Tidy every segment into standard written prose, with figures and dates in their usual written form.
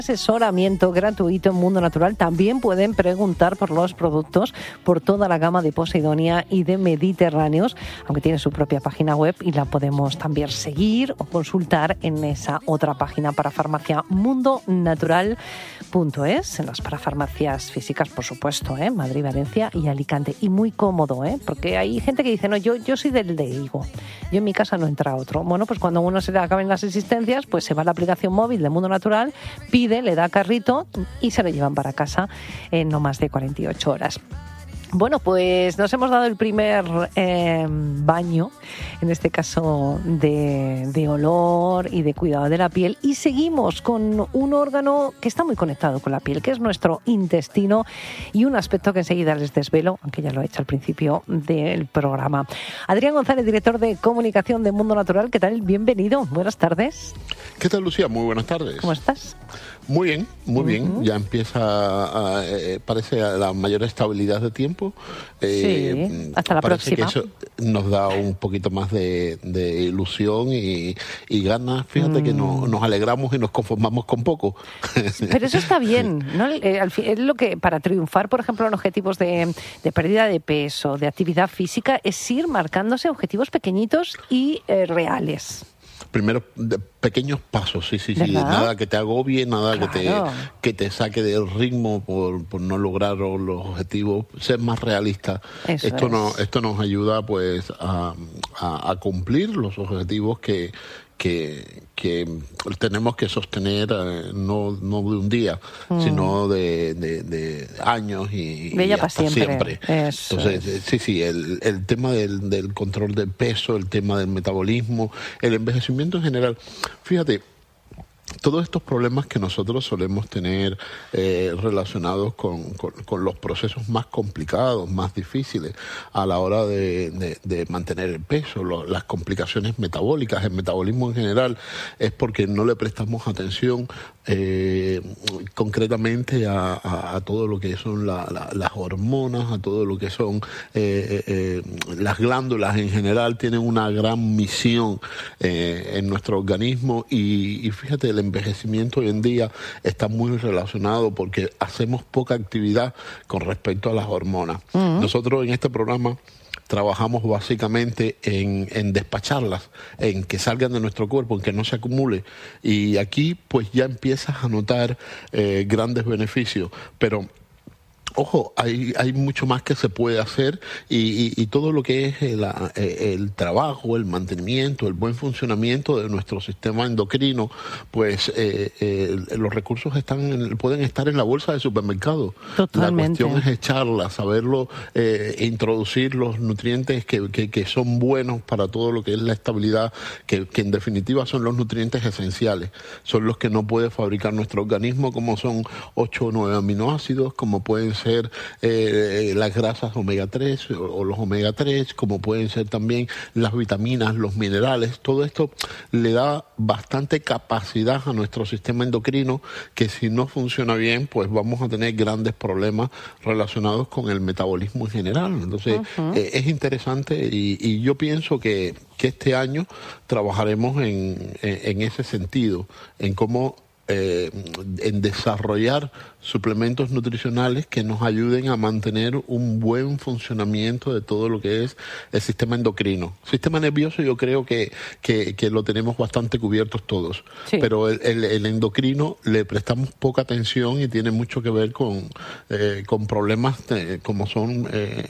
Asesoramiento gratuito en Mundo Natural. También pueden preguntar por los productos, por toda la gama de Posidonia y de Mediterráneos, aunque tiene su propia página web y la podemos también seguir o consultar en esa otra página para farmacia, mundonatural.es, en las parafarmacias físicas, por supuesto, Madrid, Valencia y Alicante. Y muy cómodo, porque hay gente que dice, no, yo soy del de Higo, yo en mi casa no entra otro. Bueno, pues cuando uno se le acaben las existencias, pues se va a la aplicación móvil de Mundo Natural, pide, le da carrito y se lo llevan para casa en no más de 48 horas. Bueno, pues nos hemos dado el primer baño, en este caso de olor y de cuidado de la piel, y seguimos con un órgano que está muy conectado con la piel, que es nuestro intestino, y un aspecto que enseguida les desvelo, aunque ya lo he hecho al principio del programa. Adrián González, director de comunicación de Mundo Natural, ¿qué tal? Bienvenido, buenas tardes. ¿Qué tal, Lucía? Muy buenas tardes. ¿Cómo estás? Muy bien, muy bien. Ya empieza, parece, la mayor estabilidad de tiempo. Sí, hasta la parece próxima. Que eso nos da un poquito más de ilusión y ganas. Fíjate que nos alegramos y nos conformamos con poco. Pero eso está bien, ¿no? Es lo que, para triunfar, por ejemplo, en objetivos de pérdida de peso, de actividad física, es ir marcándose objetivos pequeñitos y reales. Primero, pequeños pasos, sí. ¿Verdad? Nada que te agobie, nada Claro. que te saque del ritmo por no lograr los objetivos. Ser más realista. Esto nos ayuda, pues, a cumplir los objetivos que tenemos que sostener, no de un día, sino de años y Bella hasta para siempre. Entonces, sí, el tema del control del peso, el tema del metabolismo, el envejecimiento en general. Fíjate, todos estos problemas que nosotros solemos tener relacionados con los procesos más complicados, más difíciles a la hora de mantener el peso, las complicaciones metabólicas, el metabolismo en general, es porque no le prestamos atención concretamente a todo lo que son las hormonas, a todo lo que son las glándulas en general. Tienen una gran misión en nuestro organismo y fíjate, el envejecimiento hoy en día está muy relacionado porque hacemos poca actividad con respecto a las hormonas. Nosotros en este programa trabajamos básicamente en despacharlas, en que salgan de nuestro cuerpo, en que no se acumule. Y aquí pues ya empiezas a notar grandes beneficios, pero ojo, hay mucho más que se puede hacer y todo lo que es el trabajo, el mantenimiento, el buen funcionamiento de nuestro sistema endocrino, pues los recursos pueden estar en la bolsa de supermercado. Totalmente. La cuestión es echarla, saberlo, introducir los nutrientes que son buenos para todo lo que es la estabilidad, que en definitiva son los nutrientes esenciales, son los que no puede fabricar nuestro organismo, como son 8 o 9 aminoácidos, como pueden ser las grasas omega 3 o los omega 3, como pueden ser también las vitaminas, los minerales. Todo esto le da bastante capacidad a nuestro sistema endocrino, que si no funciona bien, pues vamos a tener grandes problemas relacionados con el metabolismo en general. Entonces, es interesante y yo pienso que este año trabajaremos en ese sentido, en cómo en desarrollar suplementos nutricionales que nos ayuden a mantener un buen funcionamiento de todo lo que es el sistema endocrino. Sistema nervioso yo creo que lo tenemos bastante cubiertos todos, sí. Pero el endocrino le prestamos poca atención y tiene mucho que ver con problemas como son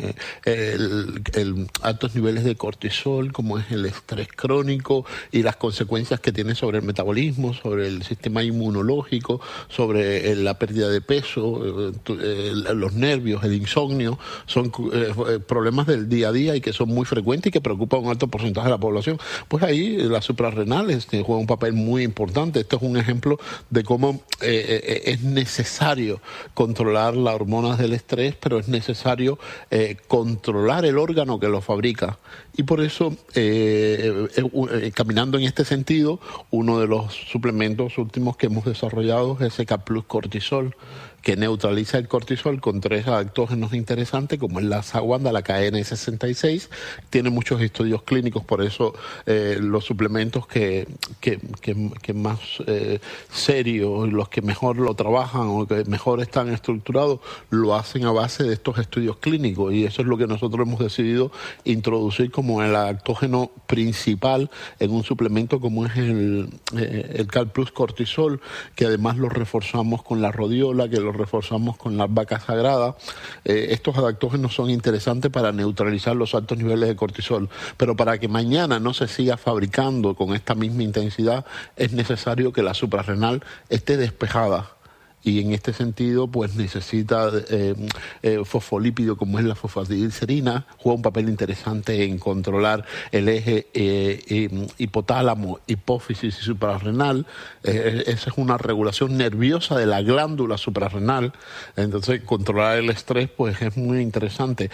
altos niveles de cortisol, como es el estrés crónico y las consecuencias que tiene sobre el metabolismo, sobre el sistema inmunológico, sobre la pérdida de peso, los nervios, el insomnio. Son problemas del día a día y que son muy frecuentes y que preocupan a un alto porcentaje de la población. Pues ahí las suprarrenales juegan un papel muy importante. Esto es un ejemplo de cómo es necesario controlar las hormonas del estrés, pero es necesario controlar el órgano que lo fabrica. Y por eso, caminando en este sentido, uno de los suplementos últimos que hemos desarrollado es SK Plus Cortisol, que neutraliza el cortisol con 3 adaptógenos interesantes, como es la Saguanda, la KN66. Tiene muchos estudios clínicos, por eso los suplementos que más serios, los que mejor lo trabajan o que mejor están estructurados, lo hacen a base de estos estudios clínicos, y eso es lo que nosotros hemos decidido introducir como el adaptógeno principal en un suplemento como es el Cal Plus Cortisol, que además lo reforzamos con la rodiola, que lo reforzamos con la vaca sagrada. Estos adaptógenos son interesantes para neutralizar los altos niveles de cortisol, pero para que mañana no se siga fabricando con esta misma intensidad es necesario que la suprarrenal esté despejada. Y en este sentido, pues necesita fosfolípido, como es la fosfatidilcerina, juega un papel interesante en controlar el eje hipotálamo, hipófisis y suprarrenal. Esa es una regulación nerviosa de la glándula suprarrenal. Entonces, controlar el estrés, pues es muy interesante.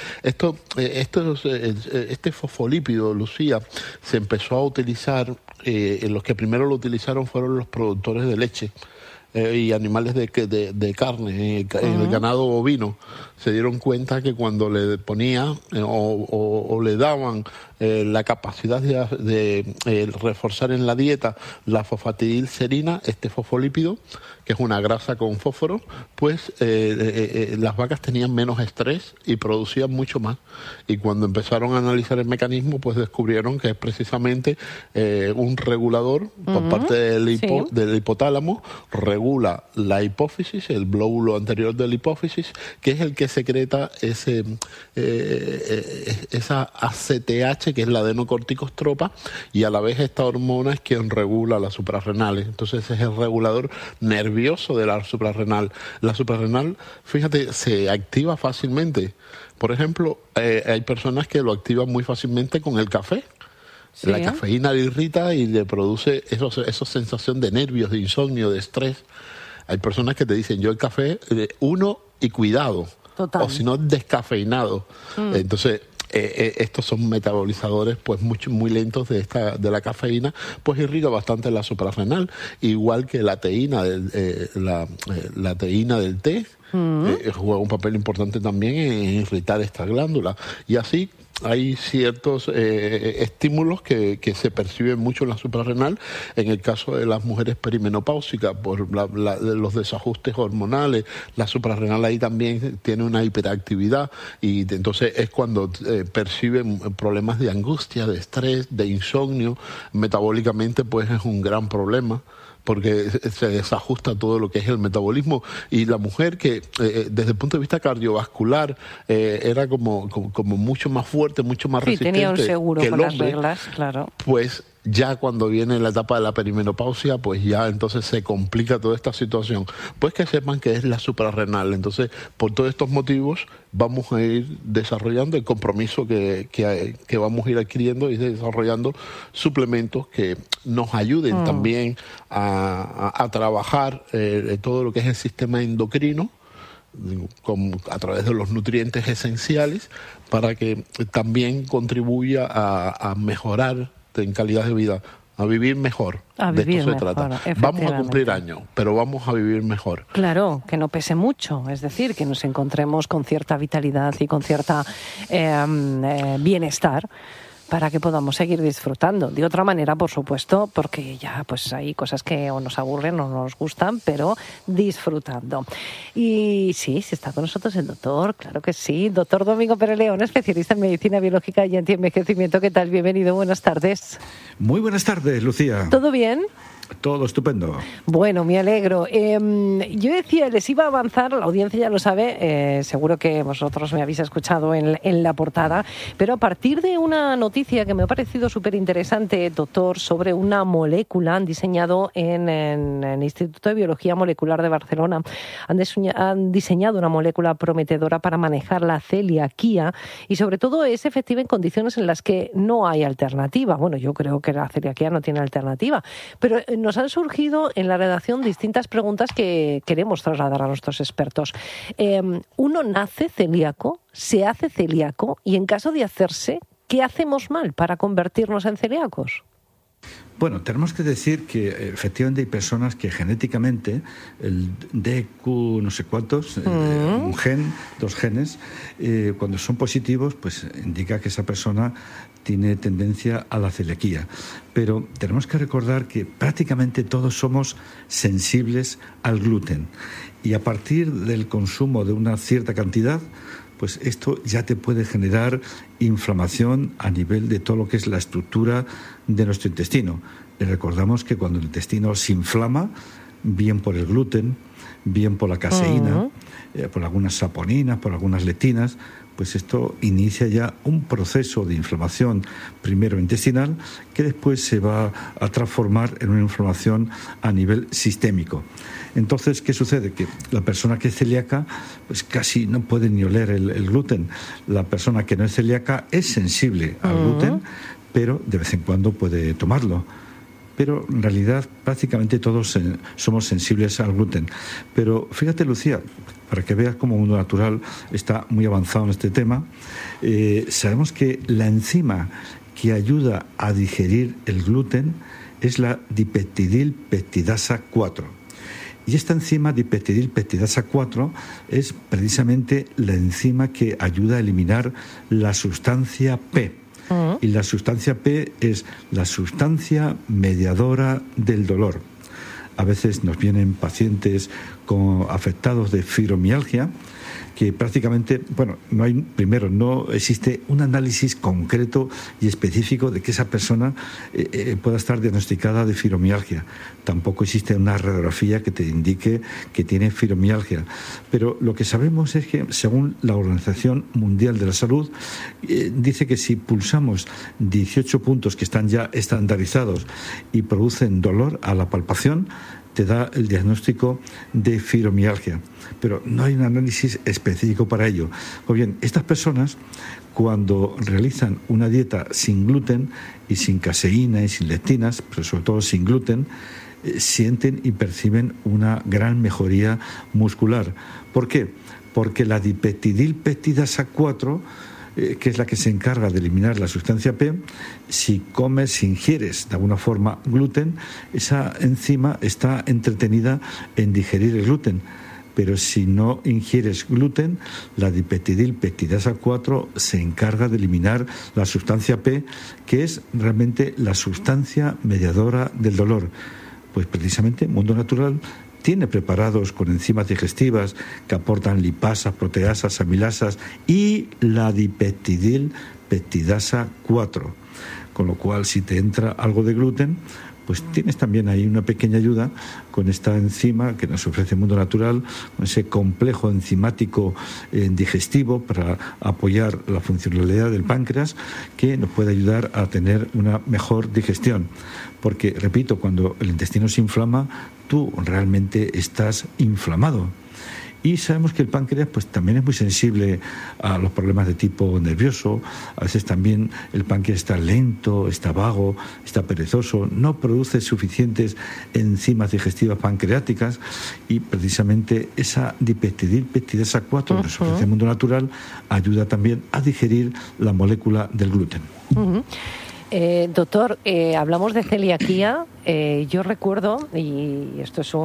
Este fosfolípido, Lucía, se empezó a utilizar, los que primero lo utilizaron fueron los productores de leche y animales de carne, en el ganado bovino. Se dieron cuenta que cuando le ponía o le daban la capacidad de reforzar en la dieta la fosfatidilcerina, este fosfolípido, que es una grasa con fósforo, pues las vacas tenían menos estrés y producían mucho más. Y cuando empezaron a analizar el mecanismo, pues descubrieron que es precisamente un regulador por parte del hipotálamo, regula la hipófisis, el glóbulo anterior de la hipófisis, que es el que secreta esa ACTH, que es la adenocorticostropa, y a la vez esta hormona es quien regula las suprarrenales. Entonces es el regulador nervioso de la suprarrenal. La suprarrenal, fíjate, se activa fácilmente. Por ejemplo, hay personas que lo activan muy fácilmente con el café. Sí, la cafeína le irrita y le produce esa sensación de nervios, de insomnio, de estrés. Hay personas que te dicen, yo el café, uno y cuidado. Total. O si no, descafeinado. Entonces, estos son metabolizadores pues muy lentos de la cafeína, pues irrita bastante la suprarrenal, igual que la teína la teína del té. Juega un papel importante también en irritar esta glándula, y así hay ciertos estímulos que se perciben mucho en la suprarrenal. En el caso de las mujeres perimenopáusicas, por los desajustes hormonales, la suprarrenal ahí también tiene una hiperactividad, y entonces es cuando perciben problemas de angustia, de estrés, de insomnio. Metabólicamente pues es un gran problema, porque se desajusta todo lo que es el metabolismo, y la mujer que desde el punto de vista cardiovascular era como mucho más fuerte, mucho más resistente, tenía un seguro que el con hombre, las reglas, claro. Pues ya cuando viene la etapa de la perimenopausia, pues ya entonces se complica toda esta situación. Pues que sepan que es la suprarrenal. Entonces, por todos estos motivos, vamos a ir desarrollando el compromiso que vamos a ir adquiriendo y desarrollando suplementos que nos ayuden también a trabajar todo lo que es el sistema endocrino, a través de los nutrientes esenciales, para que también contribuya a mejorar en calidad de vida, a vivir mejor. De esto se trata. Vamos a cumplir años, pero vamos a vivir mejor. Claro, que no pese mucho, es decir, que nos encontremos con cierta vitalidad y con cierta bienestar, para que podamos seguir disfrutando. De otra manera, por supuesto, porque ya pues hay cosas que o nos aburren o nos gustan, pero disfrutando. Y sí, está con nosotros el doctor, claro que sí, doctor Domingo Pérez León, especialista en medicina biológica y antienvejecimiento. ¿Qué tal? Bienvenido, buenas tardes. Muy buenas tardes, Lucía. ¿Todo bien? Todo estupendo. Bueno, me alegro. Yo decía, les iba a avanzar, la audiencia ya lo sabe, seguro que vosotros me habéis escuchado en la portada, pero a partir de una noticia que me ha parecido súper interesante, doctor, sobre una molécula, han diseñado en el Instituto de Biología Molecular de Barcelona, han diseñado una molécula prometedora para manejar la celiaquía, y sobre todo es efectiva en condiciones en las que no hay alternativa. Bueno, yo creo que la celiaquía no tiene alternativa, pero nos han surgido en la redacción distintas preguntas que queremos trasladar a nuestros expertos. ¿Uno nace celíaco? ¿Se hace celíaco? Y en caso de hacerse, ¿qué hacemos mal para convertirnos en celíacos? Bueno, tenemos que decir que efectivamente hay personas que genéticamente el DQ no sé cuántos, un gen, 2 genes, cuando son positivos, pues indica que esa persona tiene tendencia a la celiaquía. Pero tenemos que recordar que prácticamente todos somos sensibles al gluten y a partir del consumo de una cierta cantidad, pues esto ya te puede generar inflamación a nivel de todo lo que es la estructura de nuestro intestino. Y recordamos que cuando el intestino se inflama, bien por el gluten, bien por la caseína, por algunas saponinas, por algunas lectinas, pues esto inicia ya un proceso de inflamación primero intestinal que después se va a transformar en una inflamación a nivel sistémico. Entonces, ¿qué sucede? Que la persona que es celíaca pues casi no puede ni oler el gluten. La persona que no es celíaca es sensible al gluten, pero de vez en cuando puede tomarlo. Pero en realidad prácticamente todos somos sensibles al gluten. Pero fíjate, Lucía, para que veas cómo Mundo Natural está muy avanzado en este tema, sabemos que la enzima que ayuda a digerir el gluten es la dipeptidilpeptidasa 4. Y esta enzima dipeptidilpeptidasa 4 es precisamente la enzima que ayuda a eliminar la sustancia P. Y la sustancia P es la sustancia mediadora del dolor. A veces nos vienen pacientes afectados de fibromialgia que prácticamente, no existe un análisis concreto y específico de que esa persona pueda estar diagnosticada de fibromialgia. Tampoco existe una radiografía que te indique que tiene fibromialgia. Pero lo que sabemos es que, según la Organización Mundial de la Salud, dice que si pulsamos 18 puntos que están ya estandarizados y producen dolor a la palpación, te da el diagnóstico de fibromialgia, pero no hay un análisis específico para ello. Pues bien, estas personas, cuando realizan una dieta sin gluten y sin caseína y sin lectinas, pero sobre todo sin gluten, sienten y perciben una gran mejoría muscular. ¿Por qué? Porque la dipeptidilpeptidasa 4, que es la que se encarga de eliminar la sustancia P, si ingieres de alguna forma gluten, esa enzima está entretenida en digerir el gluten. Pero si no ingieres gluten, la dipeptidilpeptidasa 4 se encarga de eliminar la sustancia P, que es realmente la sustancia mediadora del dolor. Pues precisamente Mundo Natural tiene preparados con enzimas digestivas que aportan lipasas, proteasas, amilasas y la dipeptidilpeptidasa 4. Con lo cual, si te entra algo de gluten, pues tienes también ahí una pequeña ayuda con esta enzima que nos ofrece Mundo Natural, con ese complejo enzimático digestivo para apoyar la funcionalidad del páncreas, que nos puede ayudar a tener una mejor digestión. Porque, repito, cuando el intestino se inflama, tú realmente estás inflamado. Y sabemos que el páncreas pues también es muy sensible a los problemas de tipo nervioso. A veces también el páncreas está lento, está vago, está perezoso, no produce suficientes enzimas digestivas pancreáticas, y precisamente esa dipeptidilpeptidasa 4 que nos ofrece el Mundo Natural ayuda también a digerir la molécula del gluten. Doctor, hablamos de celiaquía. Yo recuerdo, y esto es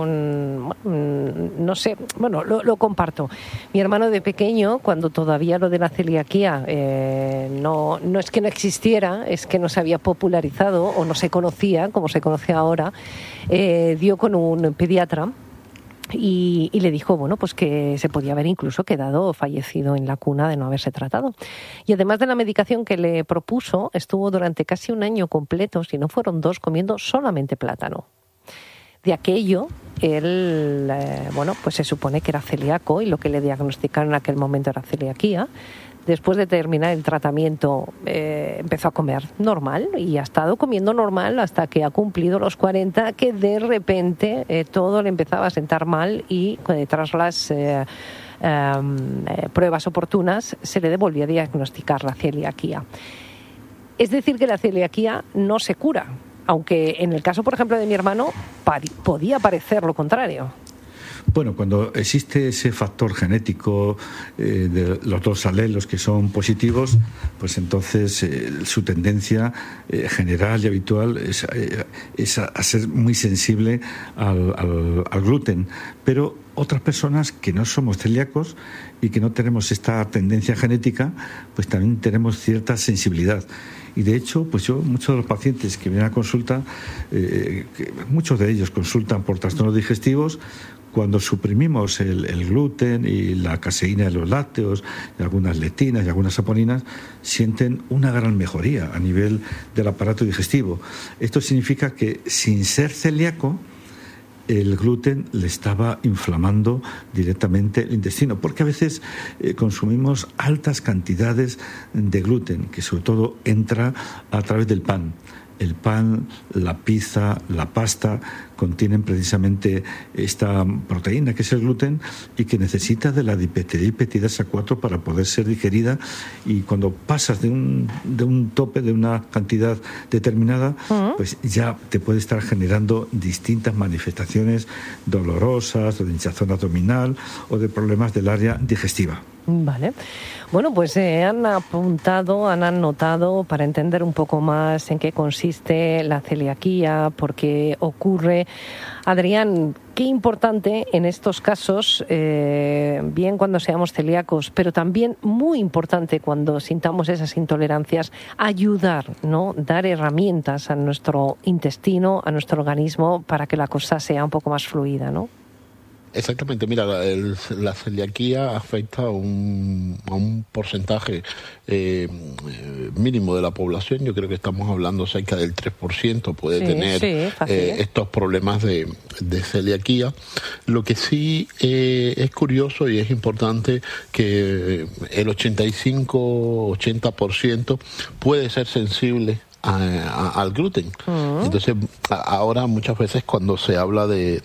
lo comparto. Mi hermano de pequeño, cuando todavía lo de la celiaquía no es que no existiera, es que no se había popularizado o no se conocía como se conoce ahora, dio con un pediatra. Y le dijo, pues que se podía haber incluso quedado fallecido en la cuna de no haberse tratado. Y además de la medicación que le propuso, estuvo durante casi un año completo, si no fueron 2, comiendo solamente plátano. De aquello, él, pues se supone que era celíaco y lo que le diagnosticaron en aquel momento era celiaquía. Después de terminar el tratamiento, empezó a comer normal y ha estado comiendo normal hasta que ha cumplido los 40, que de repente todo le empezaba a sentar mal y tras las pruebas oportunas se le volvió a diagnosticar la celiaquía. Es decir, que la celiaquía no se cura, aunque en el caso, por ejemplo, de mi hermano podía parecer lo contrario. Bueno, cuando existe ese factor genético de los dos alelos que son positivos, pues entonces su tendencia general y habitual es a ser muy sensible al gluten. Pero otras personas que no somos celíacos y que no tenemos esta tendencia genética, pues también tenemos cierta sensibilidad. Y de hecho, pues muchos de los pacientes que vienen a consulta, muchos de ellos consultan por trastornos digestivos. Cuando suprimimos el gluten y la caseína de los lácteos, y algunas lectinas y algunas saponinas, sienten una gran mejoría a nivel del aparato digestivo. Esto significa que sin ser celíaco, el gluten le estaba inflamando directamente el intestino, porque a veces consumimos altas cantidades de gluten, que sobre todo entra a través del pan. El pan, la pizza, la pasta contienen precisamente esta proteína que es el gluten y que necesita de la dipeptidasa 4 para poder ser digerida, y cuando pasas de un tope, de una cantidad determinada, pues ya te puede estar generando distintas manifestaciones dolorosas, o de hinchazón abdominal o de problemas del área digestiva. Vale. Bueno, pues han anotado para entender un poco más en qué consiste la celiaquía, por qué ocurre. Adrián, qué importante en estos casos, bien cuando seamos celíacos, pero también muy importante cuando sintamos esas intolerancias, ayudar, ¿no? Dar herramientas a nuestro intestino, a nuestro organismo, para que la cosa sea un poco más fluida, ¿no? Exactamente, mira, la celiaquía afecta a un porcentaje mínimo de la población. Yo creo que estamos hablando cerca del 3% puede tener estos problemas de celiaquía. Lo que sí es curioso y es importante que el 85-80% puede ser sensible al gluten. Entonces, ahora muchas veces cuando se habla de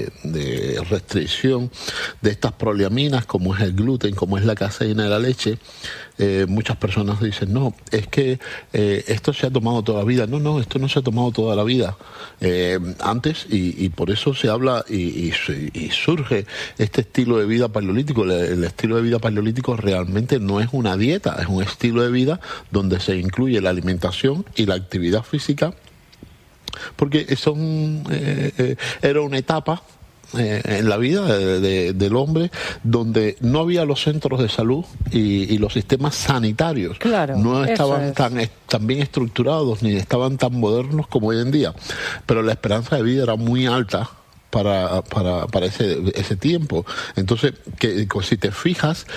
restricción de estas poliaminas, como es el gluten, como es la caseína de la leche, muchas personas dicen, no, es que esto se ha tomado toda la vida. No, esto no se ha tomado toda la vida. Antes, y por eso se habla y surge este estilo de vida paleolítico. El estilo de vida paleolítico realmente no es una dieta, es un estilo de vida donde se incluye la alimentación y la actividad física, porque era una etapa en la vida del hombre donde no había los centros de salud y los sistemas sanitarios no estaban tan bien estructurados ni estaban tan modernos como hoy en día, pero la esperanza de vida era muy alta para ese tiempo. Entonces, si te fijas,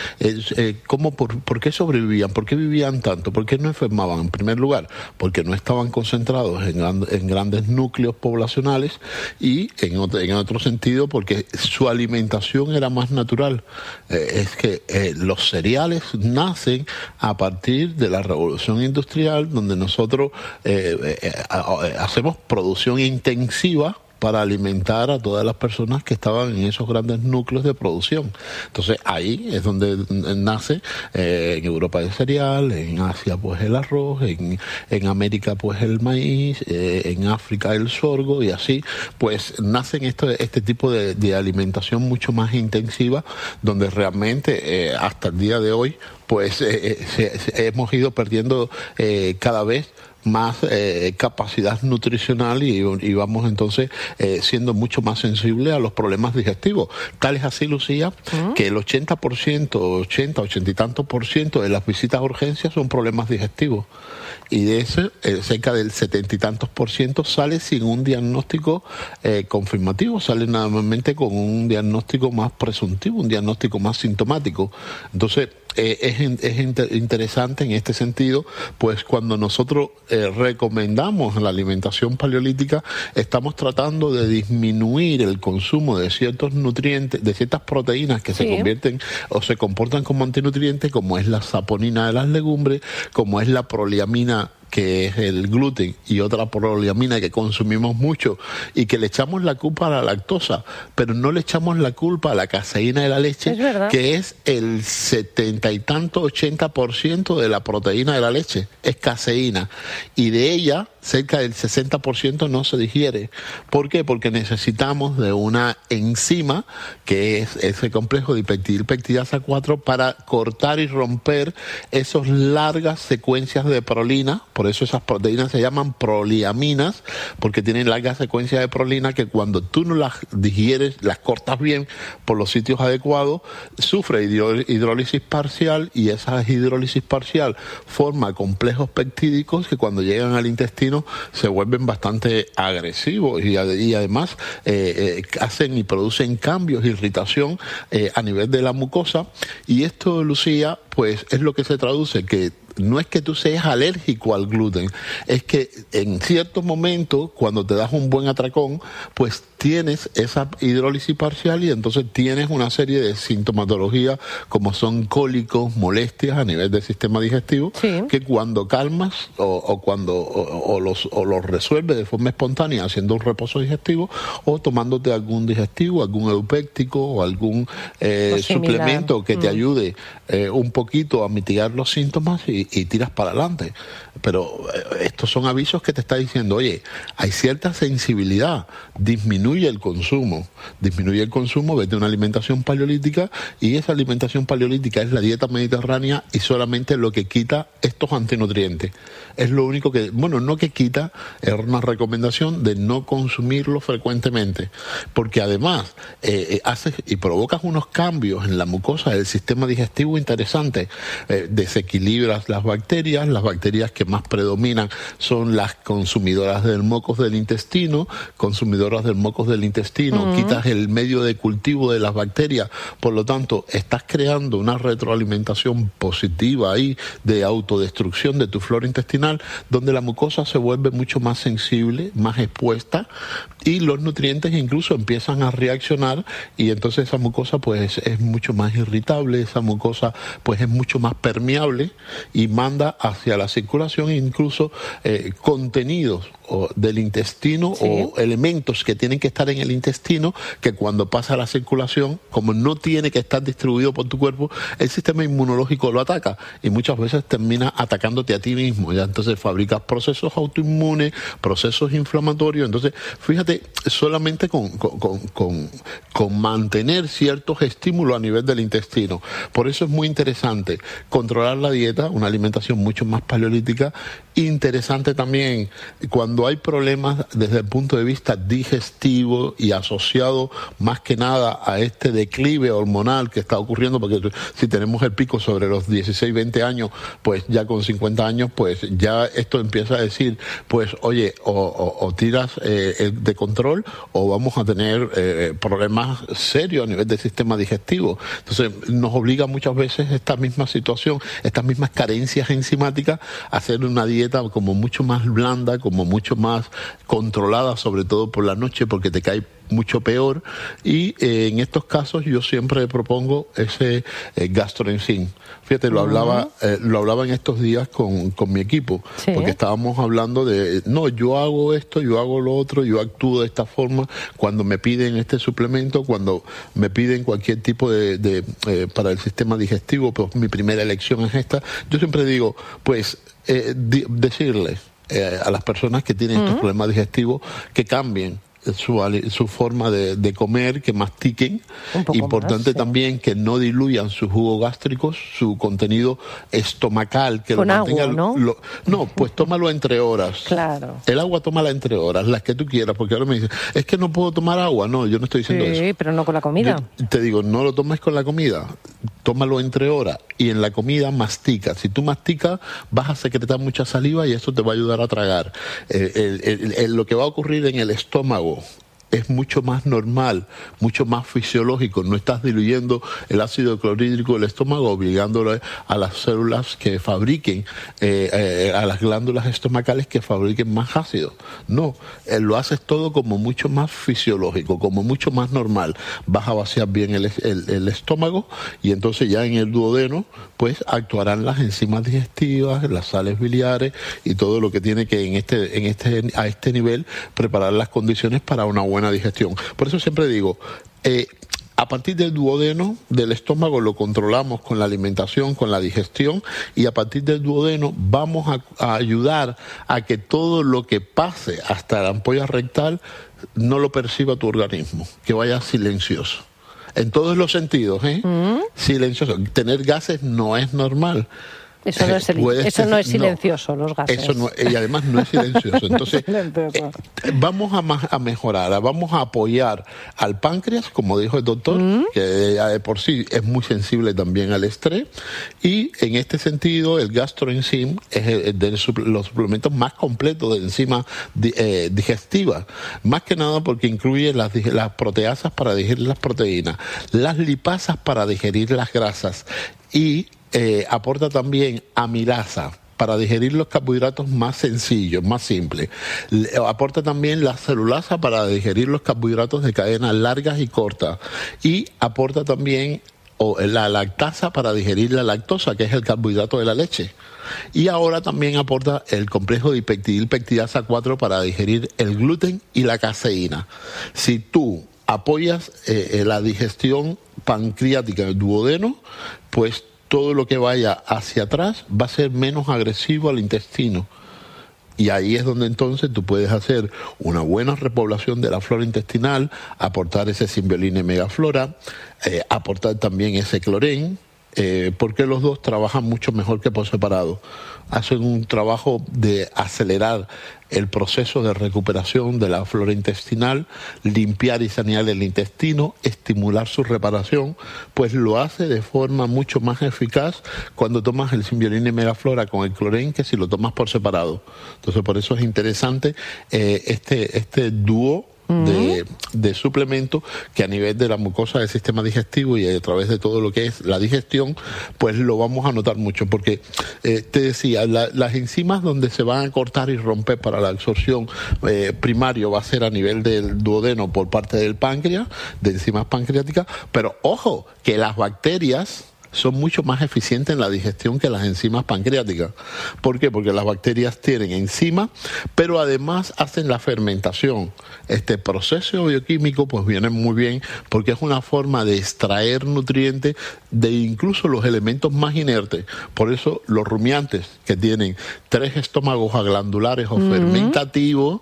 ¿por qué sobrevivían? ¿Por qué vivían tanto? ¿Por qué no enfermaban? En primer lugar, porque no estaban concentrados en grandes núcleos poblacionales, y en otro sentido, porque su alimentación era más natural. Es que los cereales nacen a partir de la revolución industrial, donde nosotros hacemos producción intensiva para alimentar a todas las personas que estaban en esos grandes núcleos de producción. Entonces ahí es donde nace en Europa el cereal, en Asia pues el arroz, en América pues el maíz, en África el sorgo, y así pues nacen este tipo de alimentación mucho más intensiva, donde realmente hasta el día de hoy pues hemos ido perdiendo cada vez más capacidad nutricional y vamos entonces siendo mucho más sensibles a los problemas digestivos. Tal es así, Lucía, que el 80 y tantos por ciento de las visitas a urgencias son problemas digestivos, y de eso cerca del 70 y tantos por ciento sale sin un diagnóstico confirmativo, sale normalmente con un diagnóstico más presuntivo, un diagnóstico más sintomático. Entonces es interesante en este sentido, pues cuando nosotros recomendamos la alimentación paleolítica, estamos tratando de disminuir el consumo de ciertos nutrientes, de ciertas proteínas que se convierten o se comportan como antinutrientes, como es la saponina de las legumbres, como es la poliamina, que es el gluten, y otra poliamina que consumimos mucho y que le echamos la culpa a la lactosa, pero no le echamos la culpa a la caseína de la leche, que es el 70 y tanto, 80% de la proteína de la leche, es caseína, y de ella cerca del 60% no se digiere. ¿Por qué? Porque necesitamos de una enzima, que es ese complejo de dipeptidilpeptidasa 4, para cortar y romper esas largas secuencias de prolina. Por eso esas proteínas se llaman proliaminas, porque tienen largas secuencias de prolina que cuando tú no las digieres, las cortas bien por los sitios adecuados, sufre hidrólisis parcial, y esa hidrólisis parcial forma complejos peptídicos que cuando llegan al intestino se vuelven bastante agresivos y además hacen y producen cambios, irritación a nivel de la mucosa. Y esto, Lucía, pues es lo que se traduce, que no es que tú seas alérgico al gluten, es que en ciertos momentos, cuando te das un buen atracón, pues tienes esa hidrólisis parcial y entonces tienes una serie de sintomatología como son cólicos, molestias a nivel del sistema digestivo, sí, que cuando calmas o los resuelves de forma espontánea haciendo un reposo digestivo o tomándote algún digestivo, algún eupéptico o algún suplemento que te ayude un poquito a mitigar los síntomas y tiras para adelante. Pero estos son avisos que te está diciendo, oye, hay cierta sensibilidad, disminuye el consumo, vete a una alimentación paleolítica, y esa alimentación paleolítica es la dieta mediterránea y solamente lo que quita estos antinutrientes. Es lo único que, bueno, no que quita, es una recomendación de no consumirlo frecuentemente, porque además haces y provocas unos cambios en la mucosa del sistema digestivo interesantes, desequilibras las bacterias que más predominan son las consumidoras del mocos del intestino, quitas el medio de cultivo de las bacterias, por lo tanto estás creando una retroalimentación positiva ahí de autodestrucción de tu flora intestinal, donde la mucosa se vuelve mucho más sensible, más expuesta, y los nutrientes incluso empiezan a reaccionar, y entonces esa mucosa pues es mucho más irritable, esa mucosa pues es mucho más permeable y manda hacia la circulación incluso contenidos del intestino, sí, o elementos que tienen que estar en el intestino, que cuando pasa a la circulación, como no tiene que estar distribuido por tu cuerpo, el sistema inmunológico lo ataca y muchas veces termina atacándote a ti mismo. Ya entonces fabricas procesos autoinmunes, procesos inflamatorios. Entonces, fíjate, solamente con mantener ciertos estímulos a nivel del intestino. Por eso es muy interesante controlar la dieta, una alimentación mucho más paleolítica. Interesante también cuando hay problemas desde el punto de vista digestivo y asociado más que nada a este declive hormonal que está ocurriendo, porque si tenemos el pico sobre los 16, 20 años, pues ya con 50 años, pues ya esto empieza a decir, pues oye, o tiras de control o vamos a tener problemas serios a nivel del sistema digestivo. Entonces nos obliga muchas veces esta misma situación, estas mismas carencias enzimáticas, a hacer una dieta como mucho más blanda, como mucho más controlada, sobre todo por la noche, porque te cae mucho peor. Y en estos casos yo siempre propongo ese gastroenzim. Fíjate, lo hablaba en estos días con mi equipo, ¿sí? Porque estábamos hablando de, no, yo hago esto, yo hago lo otro, yo actúo de esta forma, cuando me piden este suplemento, cuando me piden cualquier tipo de para el sistema digestivo, pues mi primera elección es esta. Yo siempre digo, pues, decirles a las personas que tienen estos problemas digestivos que cambien su forma de comer, que mastiquen. Importante más, sí, también que no diluyan sus jugos gástricos, su contenido estomacal, que con lo mantenga. Agua, ¿no? No, pues tómalo entre horas. Claro. El agua tómala entre horas, las que tú quieras, porque ahora me dicen, es que no puedo tomar agua. No, yo no estoy diciendo eso. Sí, pero no con la comida. Yo te digo, no lo tomes con la comida, tómalo entre horas, y en la comida mastica. Si tú masticas, vas a secretar mucha saliva y eso te va a ayudar a tragar. Lo que va a ocurrir en el estómago es mucho más normal, mucho más fisiológico. No estás diluyendo el ácido clorhídrico del estómago, obligándolo a las células que fabriquen, a las glándulas estomacales que fabriquen más ácido. No, lo haces todo como mucho más fisiológico, como mucho más normal. Vas a vaciar bien el estómago, y entonces ya en el duodeno pues actuarán las enzimas digestivas, las sales biliares y todo lo que tiene que a este nivel preparar las condiciones para una buena digestión. Por eso siempre digo, a partir del duodeno, del estómago, lo controlamos con la alimentación, con la digestión, y a partir del duodeno vamos a ayudar a que todo lo que pase hasta la ampolla rectal no lo perciba tu organismo, que vaya silencioso. En todos los sentidos, silencioso. Tener gases no es normal. Eso no es silencioso, los gases. Y además no es silencioso. Entonces, vamos a mejorar, vamos a apoyar al páncreas, como dijo el doctor, que de por sí es muy sensible también al estrés. Y en este sentido, el gastroenzim es de los suplementos más completos de enzimas digestivas. Más que nada porque incluye las proteasas para digerir las proteínas, las lipasas para digerir las grasas y aporta también amilasa para digerir los carbohidratos más sencillos, más simples. Aporta también la celulasa para digerir los carbohidratos de cadenas largas y cortas. Y aporta también la lactasa para digerir la lactosa, que es el carbohidrato de la leche. Y ahora también aporta el complejo dipeptidilpeptidasa 4 para digerir el gluten y la caseína. Si tú apoyas la digestión pancreática del duodeno, pues todo lo que vaya hacia atrás va a ser menos agresivo al intestino. Y ahí es donde entonces tú puedes hacer una buena repoblación de la flora intestinal, aportar ese Symbiolina megaflora, aportar también ese clorén, porque los dos trabajan mucho mejor que por separado. Hacen un trabajo de acelerar el proceso de recuperación de la flora intestinal, limpiar y sanear el intestino, estimular su reparación, pues lo hace de forma mucho más eficaz cuando tomas el Symbiolina megaflora con el clorén que si lo tomas por separado. Entonces por eso es interesante este dúo de suplemento que a nivel de la mucosa del sistema digestivo y a través de todo lo que es la digestión, pues lo vamos a notar mucho, porque te decía, las enzimas donde se van a cortar y romper para la absorción primario va a ser a nivel del duodeno por parte del páncreas, de enzimas pancreáticas, pero ojo, que las bacterias son mucho más eficientes en la digestión que las enzimas pancreáticas. ¿Por qué? Porque las bacterias tienen enzimas, pero además hacen la fermentación. Este proceso bioquímico pues viene muy bien porque es una forma de extraer nutrientes de incluso los elementos más inertes. Por eso los rumiantes que tienen 3 estómagos aglandulares o fermentativos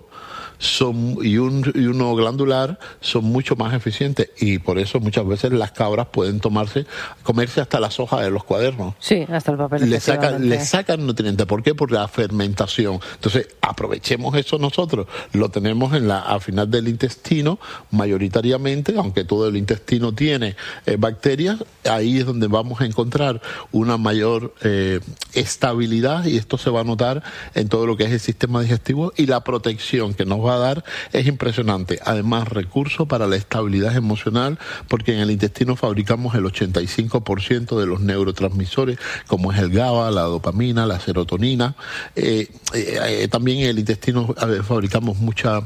y uno glandular son mucho más eficientes, y por eso muchas veces las cabras pueden comerse hasta las hojas de los cuadernos. Sí, hasta el papel. Le sacan nutrientes. ¿Por qué? Por la fermentación. Entonces, aprovechemos eso nosotros. Lo tenemos al final del intestino, mayoritariamente, aunque todo el intestino tiene bacterias, ahí es donde vamos a encontrar una mayor estabilidad, y esto se va a notar en todo lo que es el sistema digestivo, y la protección que nos va a dar es impresionante. Además, recurso para la estabilidad emocional, porque en el intestino fabricamos el 85% de los neurotransmisores, como es el GABA, la dopamina, la serotonina. También en el intestino fabricamos mucha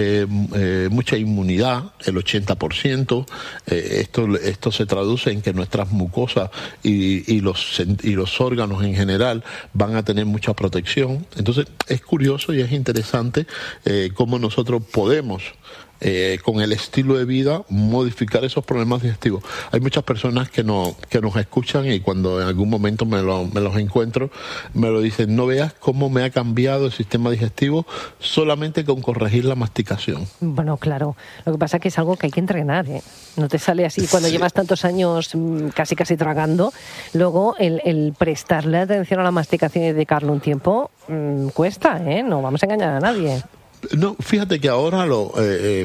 inmunidad, el 80%. Esto se traduce en que nuestras mucosas y los órganos en general van a tener mucha protección. Entonces, es curioso y es interesante cómo nosotros podemos, con el estilo de vida, modificar esos problemas digestivos. Hay muchas personas que nos escuchan, y cuando en algún momento me los encuentro, me lo dicen: no veas cómo me ha cambiado el sistema digestivo solamente con corregir la masticación. Bueno, claro. Lo que pasa es que es algo que hay que entrenar, ¿eh? No te sale así. Cuando llevas tantos años casi tragando, luego el prestarle atención a la masticación y dedicarle un tiempo cuesta, ¿eh? No vamos a engañar a nadie. No, fíjate que ahora he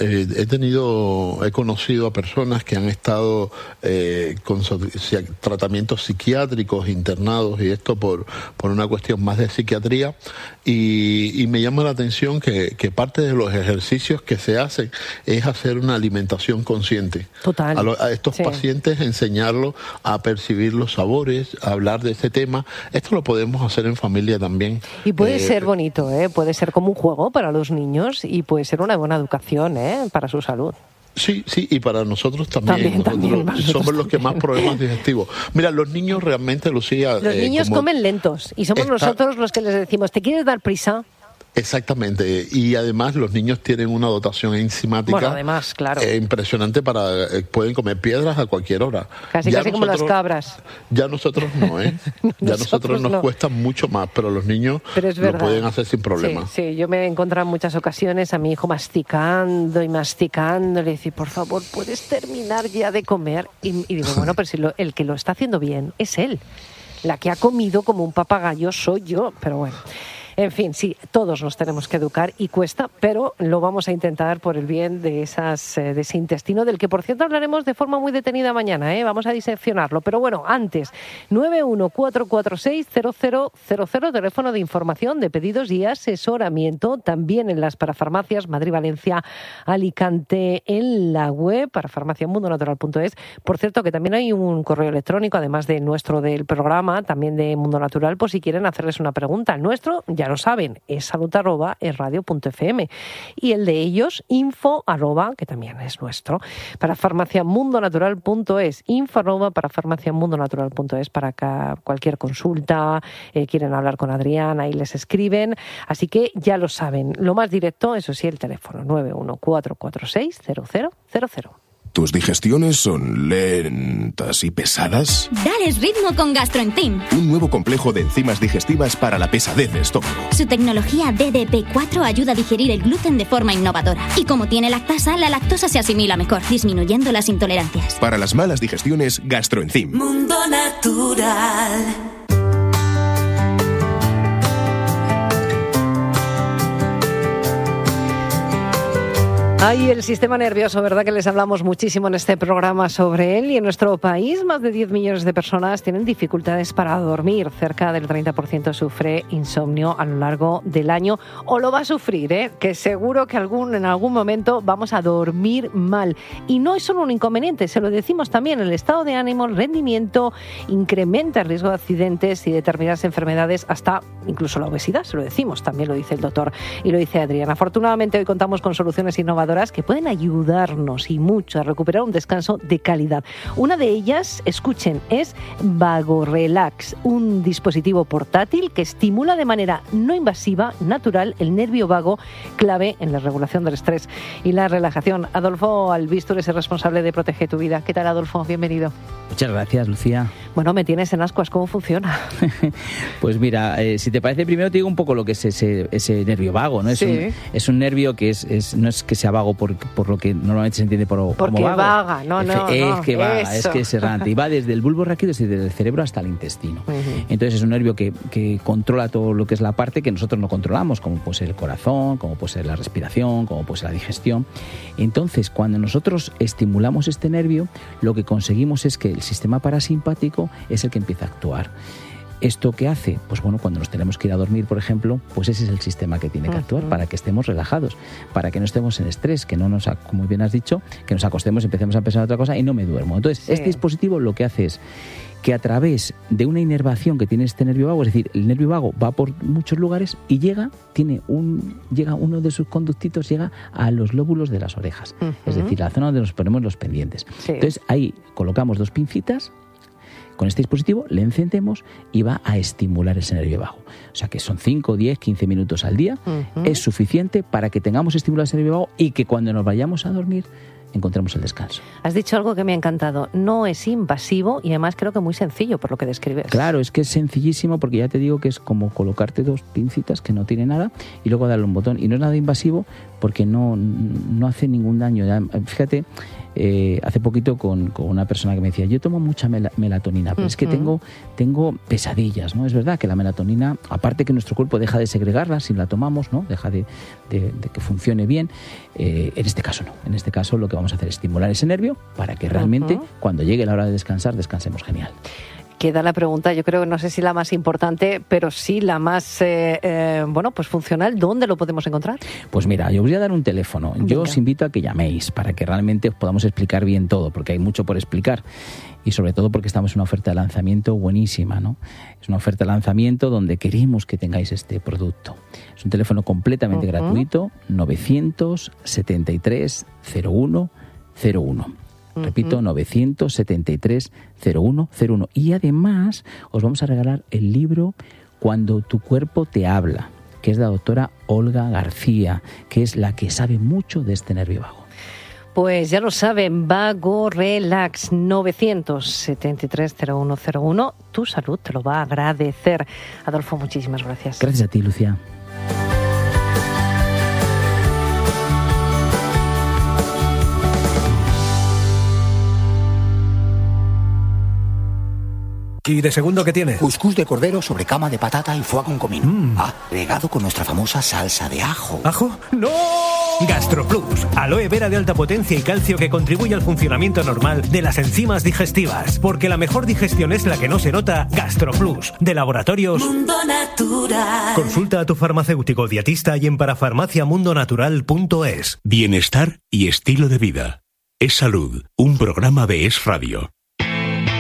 conocido a personas que han estado con tratamientos psiquiátricos, internados, y esto por una cuestión más de psiquiatría, y me llama la atención que parte de los ejercicios que se hacen es hacer una alimentación consciente. Total. A estos pacientes enseñarlos a percibir los sabores, a hablar de este tema. Esto lo podemos hacer en familia también. Y puede ser bonito, puede ser como un juego para los niños, y puede ser una buena educación para su salud. Sí, y para nosotros también. Somos los que más problemas digestivos. Mira, los niños realmente, Lucía... Los niños comen lentos, y somos nosotros los que les decimos: ¿te quieres dar prisa? Exactamente, y además los niños tienen una dotación enzimática, bueno, además, claro, impresionante pueden comer piedras a cualquier hora. Casi como las cabras. Ya nosotros no, ya nosotros nos cuesta mucho más, pero los niños lo pueden hacer sin problema. Sí, yo me he encontrado en muchas ocasiones a mi hijo masticando, le decía, por favor, ¿puedes terminar ya de comer? Y digo, bueno, pero si el que lo está haciendo bien es él. La que ha comido como un papagayo soy yo, pero bueno. En fin, sí, todos nos tenemos que educar y cuesta, pero lo vamos a intentar por el bien de ese intestino, del que, por cierto, hablaremos de forma muy detenida mañana, vamos a diseccionarlo. Pero bueno, antes, 914460000, teléfono de información, de pedidos y asesoramiento, también en las parafarmacias Madrid, Valencia, Alicante, en la web parafarmaciamundonatural.es. Por cierto, que también hay un correo electrónico, además de nuestro del programa, también de Mundo Natural, por si quieren hacerles una pregunta. El nuestro, ya lo saben, es salud@esradio.fm, y el de ellos, info@, que también es nuestro, para farmaciamundonatural.es, info@ para farmaciamundonatural.es, para cualquier consulta, quieren hablar con Adrián, ahí les escriben, así que ya lo saben. Lo más directo, eso sí, el teléfono 914460000. ¿Tus digestiones son lentas y pesadas? Dales ritmo con GastroEnzyme. Un nuevo complejo de enzimas digestivas para la pesadez de estómago. Su tecnología DDP4 ayuda a digerir el gluten de forma innovadora. Y como tiene lactasa, la lactosa se asimila mejor, disminuyendo las intolerancias. Para las malas digestiones, GastroEnzyme. Mundo Natural. Ay, el sistema nervioso, ¿verdad? Que les hablamos muchísimo en este programa sobre él. Y en nuestro país, más de 10 millones de personas tienen dificultades para dormir. Cerca del 30% sufre insomnio a lo largo del año, o lo va a sufrir, que seguro que en algún momento vamos a dormir mal. Y no es solo un inconveniente, se lo decimos también, el estado de ánimo, el rendimiento, incrementa el riesgo de accidentes y determinadas enfermedades, hasta incluso la obesidad, se lo decimos, también lo dice el doctor y lo dice Adrián. Afortunadamente hoy contamos con soluciones innovadoras que pueden ayudarnos y mucho a recuperar un descanso de calidad. Una de ellas, escuchen, es VagoRelax, un dispositivo portátil que estimula de manera no invasiva, natural, el nervio vago, clave en la regulación del estrés y la relajación. Adolfo Albistur es el responsable de Protege tu Vida. ¿Qué tal, Adolfo? Bienvenido. Muchas gracias, Lucía. Bueno, me tienes en ascuas. ¿Cómo funciona? Pues mira, si te parece, primero te digo un poco lo que es ese nervio vago, ¿no? Es un nervio que no es que sea vago por lo que normalmente se entiende como vago. Porque vaga, es que vaga, es que es errante. Y va desde el bulbo raquídeo, desde el cerebro hasta el intestino. Entonces es un nervio que controla todo lo que es la parte que nosotros no controlamos, como puede ser el corazón, como puede ser la respiración, como puede ser la digestión. Entonces, cuando nosotros estimulamos este nervio, lo que conseguimos es que el sistema parasimpático es el que empieza a actuar. ¿Esto qué hace? Pues bueno, cuando nos tenemos que ir a dormir, por ejemplo, pues ese es el sistema que tiene que actuar para que estemos relajados, para que no estemos en estrés, que no nos, como bien has dicho, que nos acostemos, empecemos a pensar en otra cosa y no me duermo. Entonces, este dispositivo lo que hace es que a través de una inervación que tiene este nervio vago, es decir, el nervio vago va por muchos lugares y llega uno de sus conductitos, llega a los lóbulos de las orejas, es decir, la zona donde nos ponemos los pendientes. Entonces, ahí colocamos dos pincitas. Con este dispositivo le encendemos y va a estimular ese nervio vago. O sea que son 5, 10, 15 minutos al día. Es suficiente para que tengamos estimulado ese nervio vago y que cuando nos vayamos a dormir encontremos el descanso. Has dicho algo que me ha encantado. No es invasivo y además creo que muy sencillo por lo que describes. Claro, es que es sencillísimo porque ya te digo que es como colocarte dos pincitas que no tiene nada y luego darle un botón. Y no es nada invasivo porque no hace ningún daño. Fíjate, hace poquito con una persona que me decía, yo tomo mucha melatonina, pero es que tengo pesadillas, ¿no? Es verdad que la melatonina, aparte que nuestro cuerpo deja de segregarla si la tomamos, ¿no? Deja de que funcione bien. En este caso no. En este caso lo que vamos a hacer es estimular ese nervio para que realmente cuando llegue la hora de descansar, descansemos genial. Queda la pregunta, yo creo que no sé si la más importante, pero sí la más pues funcional. ¿Dónde lo podemos encontrar? Pues mira, yo os voy a dar un teléfono. Yo os invito a que llaméis para que realmente os podamos explicar bien todo, porque hay mucho por explicar. Y sobre todo porque estamos en una oferta de lanzamiento buenísima, ¿no? Es una oferta de lanzamiento donde queremos que tengáis este producto. Es un teléfono completamente gratuito, 973-0101. Repito, 973-0101. Y además os vamos a regalar el libro Cuando tu cuerpo te habla, que es la doctora Olga García, que es la que sabe mucho de este nervio vago. Pues ya lo saben, Vago Relax 973-0101. Tu salud te lo va a agradecer. Adolfo, muchísimas gracias. Gracias a ti, Lucía. ¿Y de segundo qué tiene? Cuscús de cordero sobre cama de patata y foie con comino. Regado con nuestra famosa salsa de ajo. ¿Ajo? ¡No! GastroPlus, aloe vera de alta potencia y calcio que contribuye al funcionamiento normal de las enzimas digestivas. Porque la mejor digestión es la que no se nota. GastroPlus, de Laboratorios Mundo Natural. Consulta a tu farmacéutico dietista y en parafarmaciamundonatural.es. Bienestar y estilo de vida. Es Salud, un programa de Es Radio.